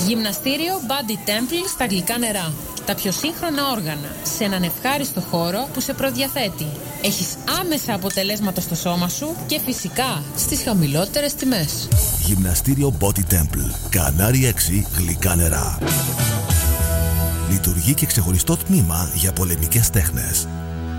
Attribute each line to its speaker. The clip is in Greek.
Speaker 1: Γυμναστήριο Body Temple στα γλυκά νερά. Τα πιο σύγχρονα όργανα σε έναν ευχάριστο χώρο που σε προδιαθέτει. Έχεις άμεσα αποτελέσματα στο σώμα σου και φυσικά στις χαμηλότερες τιμές.
Speaker 2: Γυμναστήριο Body Temple. Κανάρι 6 γλυκά νερά. Λειτουργεί και ξεχωριστό τμήμα για πολεμικές τέχνες.